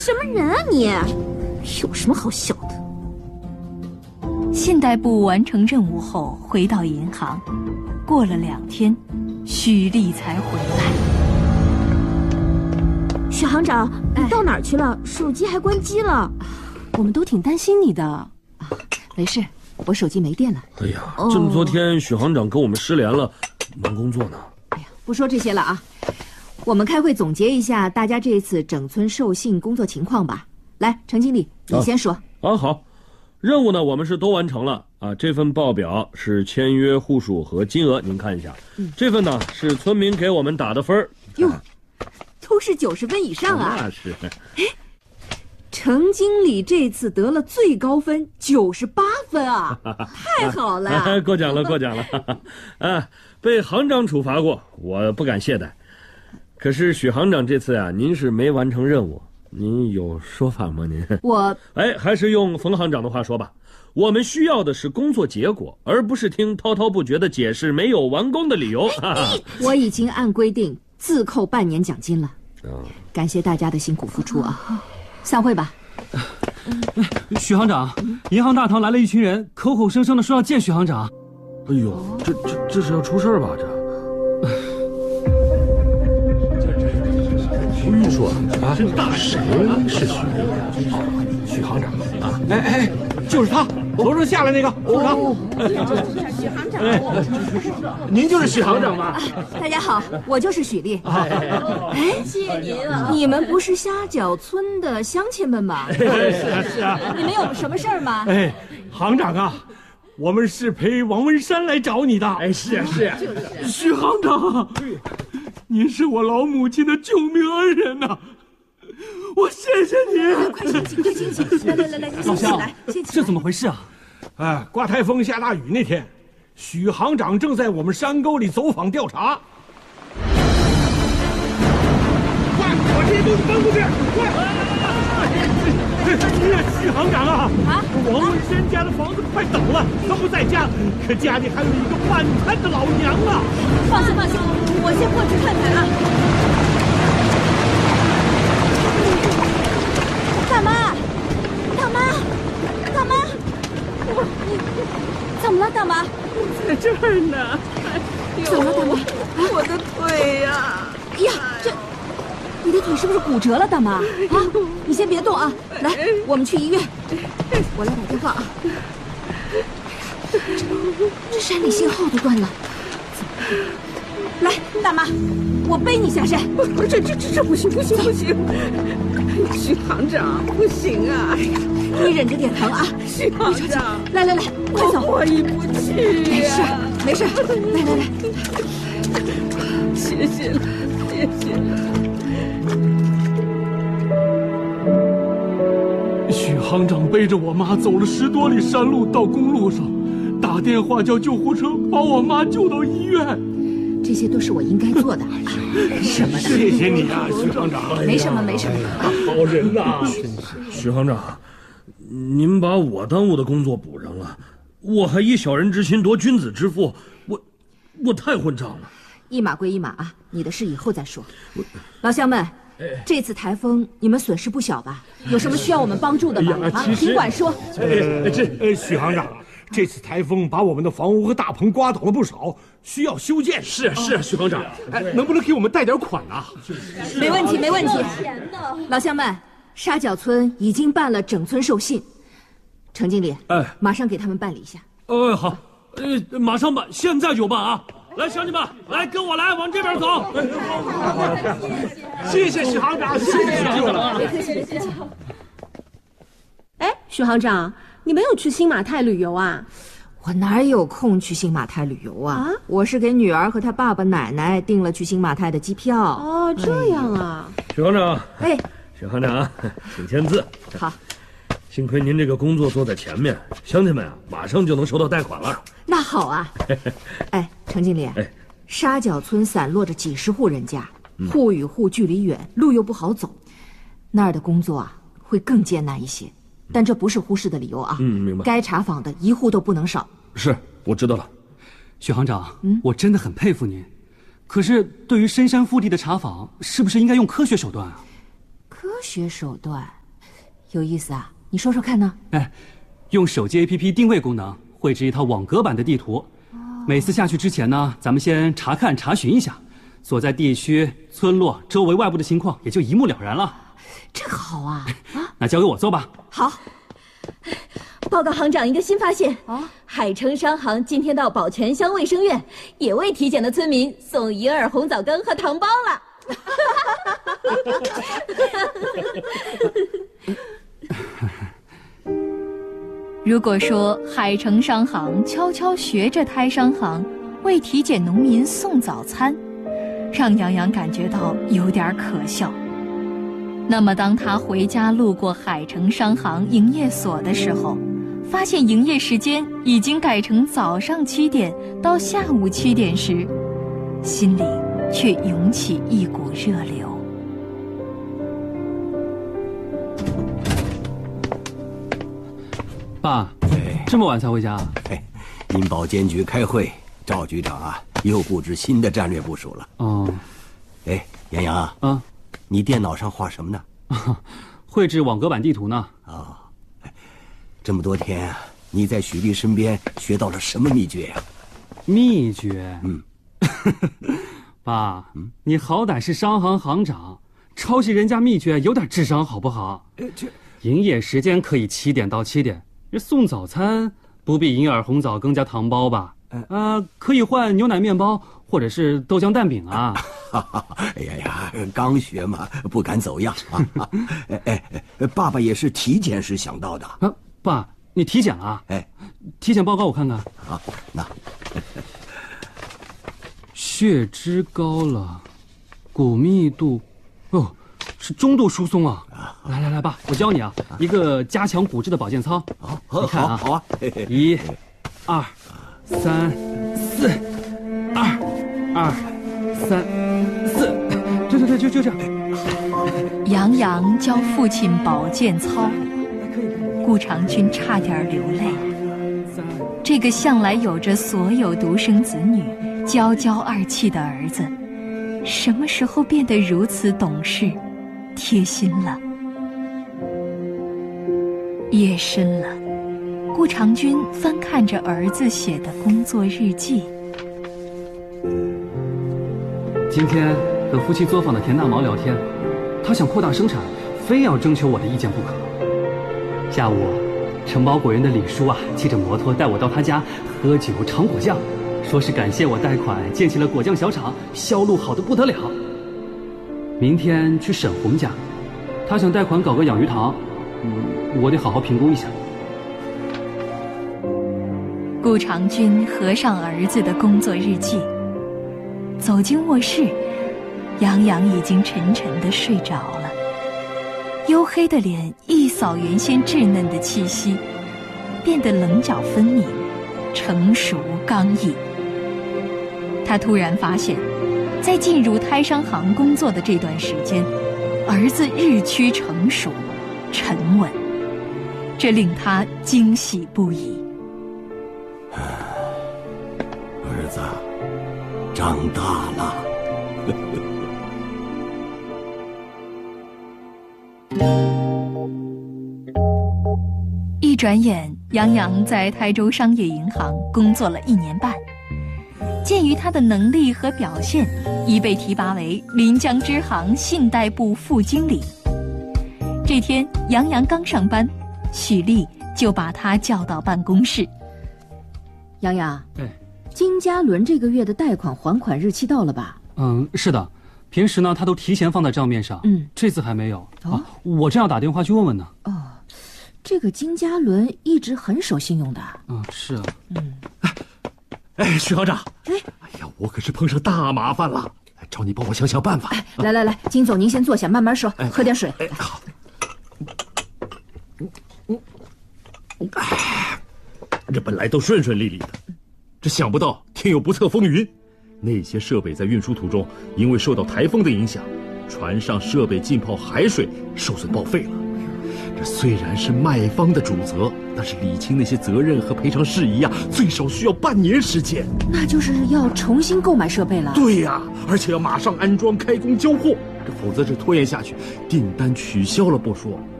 什么人啊你？有什么好笑的？ 信贷部完成任务后回到银行，过了2天，许丽才回来。 许行长，你到哪儿去了？手机还关机了。 我们都挺担心你的。没事，我手机没电了。 哎呀，这么多天许行长跟我们失联了，忙工作呢。 哎呀，不说这些了啊，我们开会总结一下大家这次整村授信工作情况吧。来，程经理，你先说。 好，任务呢我们是都完成了啊。这份报表是签约户数和金额，您看一下。这份呢是村民给我们打的分儿。 哟，都是90分以上啊！ 那是。 哎，程经理这次得了最高分98分啊，太好了！ 过奖了。被行长处罚过，我不敢懈怠。可是许行长这次啊，您是没完成任务，您有说法吗？您还是用冯行长的话说吧，我们需要的是工作结果，而不是听滔滔不绝的解释没有完工的理由。 我已经按规定自扣半年奖金了。感谢大家的辛苦付出啊！散会吧。 许行长，银行大堂来了一群人，口口声声的说要见许行长。 哎呦，这是要出事吧？ 据说啊，谁是许行长啊？哎，就是他，楼上下来那个， 许行长， 您就是许行长吗？ 大家好，我就是许丽。 谢谢您啊！ 你们不是虾饺村的乡亲们吗？ 是啊。 你们有什么事儿吗？ 行长啊，我们是陪王文山来找你的。是啊。许行长，您是我老母亲的救命恩人呐！我谢谢你。 快醒醒！来，你先起来， 这怎么回事啊？ 刮台风下大雨那天，许行长正在我们山沟里走访调查。快，把这些东西搬过去！快！许行长啊！王文山家的房子快倒了，他不在家，可家里还有一个半瘫的老娘啊！ 放心，我先过去看看啊。大妈， 怎么了，大妈？ 在这儿呢。 怎么了，大妈？ 我的腿呀！ 哎呀，你的腿是不是骨折了，大妈？你先别动啊，来，我们去医院。我来打电话啊。这山里信号都断了，来，大妈，我背你下山。 这不行！许行长，不行啊！ 你忍着点疼啊， 许行长， 来，快走！ 我过意不去呀！ 没事，来。 谢谢了。 许行长背着我妈走了10多里山路到公路上，打电话叫救护车把我妈救到医院。 这些都是我应该做的。什么的？ 谢谢你啊，许行长。 没什么。 好人呐！ 许行长，您把我耽误的工作补上了，我还以小人之心夺君子之腹，我太混账了。 一码归一码啊，你的事以后再说。老乡们，这次台风你们损失不小吧？有什么需要我们帮助的吗？尽管说。 许行长，这次台风把我们的房屋和大棚刮倒了不少，需要修建。 是啊，许行长，能不能给我们贷点款啊？ 没问题。老乡们，沙角村已经办了整村授信，程经理，马上给他们办理一下。 好，马上办，现在就办啊！来，乡亲们，来跟我来，往这边走。 谢谢许行长，谢谢许行长。 别客气。 许行长，你没有去新马泰旅游啊？ 我哪有空去新马泰旅游啊？我是给女儿和她爸爸奶奶订了去新马泰的机票。 哦，这样啊。 许行长，许行长，请签字。 好。 幸亏您这个工作做在前面，乡亲们啊，马上就能收到贷款了。 那好啊。程经理，沙角村散落着几十户人家，户与户距离远，路又不好走，那儿的工作啊会更艰难一些。但这不是忽视的理由啊。 明白。 该查访的一户都不能少。 是，我知道了。 许行长，我真的很佩服您。可是对于深山腹地的查访，是不是应该用科学手段啊？ 科学手段，有意思啊！你说说看呢？ 用手机 APP 定位功能绘制一套网格版的地图。每次下去之前呢，咱们先查询一下，所在地区、村落周围外部的情况，也就一目了然了。 这好啊！ 那交给我做吧。 好。 报告行长一个新发现海城商行今天到宝泉乡卫生院，也为体检的村民送银耳红枣羹和糖包了。 如果说海城商行悄悄学着台商行为体检农民送早餐，让杨洋感觉到有点可笑。那么当他回家路过海城商行营业所的时候，发现营业时间已经改成早上7点到下午7点时，心里却涌起一股热流。 爸，这么晚才回家啊？ 因保监局开会，赵局长啊又布置新的战略部署了。 哦， 杨洋啊，你电脑上画什么呢？ 绘制网格版地图呢。 哦，这么多天啊，你在许丽身边学到了什么秘诀呀？ 秘诀？爸，你好歹是商行行长，抄袭人家秘诀有点智商好不好？营业时间可以7点到7点，送早餐不必银耳红枣羹加糖包吧？可以换牛奶面包或者是豆浆蛋饼啊。 哎呀，刚学嘛，不敢走样啊。爸爸也是体检时想到的。 爸，你体检了？体检报告我看看。 好，那血脂高了，骨密度，是中度疏松啊！来，爸，我教你啊，一个加强骨质的保健操。你看啊， 好啊 ，1、2、3、4，2、3、4，就这样。 杨洋教父亲保健操，顾长军差点流泪。这个向来有着所有独生子女娇娇二气的儿子，什么时候变得如此懂事、贴心了？夜深了，顾长军翻看着儿子写的工作日记。 今天和夫妻作坊的田大毛聊天，他想扩大生产，非要征求我的意见不可。下午，承包果园的李叔啊，骑着摩托带我到他家喝酒尝果酱，说是感谢我贷款建起了果酱小厂，销路好得不得了。明天去沈红家，他想贷款搞个养鱼塘，我得好好评估一下。 顾长军合上儿子的工作日记，走进卧室，杨洋已经沉沉地睡着了。黝黑的脸一扫原先稚嫩的气息，变得棱角分明，成熟刚毅。他突然发现，在进入台商行工作的这段时间，儿子日趋成熟、沉稳，这令他惊喜不已。 儿子，长大了。 一转眼，杨洋在台州商业银行工作了1年半。鉴于他的能力和表现，已被提拔为临江支行信贷部副经理。这天，杨洋刚上班，许丽就把他叫到办公室。 杨洋，金嘉伦这个月的贷款还款日期到了吧？ 是的，平时呢他都提前放在账面上，这次还没有。我正要打电话去问问呢。 这个金嘉伦一直很守信用的。 是啊。 许行长，哎呀，我可是碰上大麻烦了，找你帮我想想办法。 来，金总您先坐下，慢慢说，喝点水。 好。这本来都顺顺利利的，这想不到天有不测风云，那些设备在运输途中因为受到台风的影响，船上设备浸泡海水，受损报废了。这虽然是卖方的主责，但是理清那些责任和赔偿事宜啊，最少需要半年时间。 那就是要重新购买设备了。 对呀，而且要马上安装、开工、交货。 否则这拖延下去，订单取消了不说，